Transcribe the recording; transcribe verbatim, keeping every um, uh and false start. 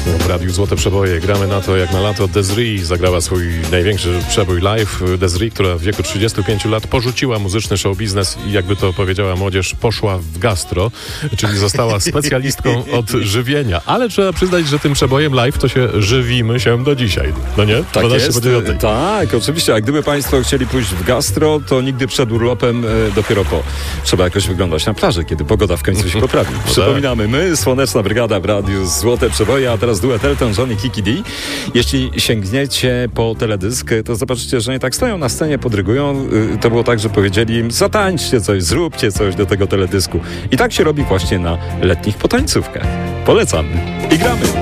W Radiu Złote Przeboje gramy na to, jak na lato Des'ree zagrała swój największy przebój live. Des'ree, która w wieku trzydziestu pięciu lat porzuciła muzyczny show biznes i jakby to powiedziała młodzież, poszła w gastro, czyli została specjalistką od żywienia. Ale trzeba przyznać, że tym przebojem live to się żywimy się do dzisiaj. No nie? Tak jest. Tak, oczywiście. A gdyby Państwo chcieli pójść w gastro, to nigdy przed urlopem, e, dopiero po. Trzeba jakoś wyglądać na plaży, kiedy pogoda w końcu się poprawi. No przypominamy, my, Słoneczna Brygada w Radiu Złote Przeboje, a teraz duet Elton John i Kiki D. Jeśli sięgniecie po teledysk, to zobaczycie, że nie tak stoją na scenie, podrygują. To było tak, że powiedzieli im, zatańczcie coś, zróbcie coś do tego teledysku. I tak się robi właśnie na letnich potańcówkach. Polecamy i gramy.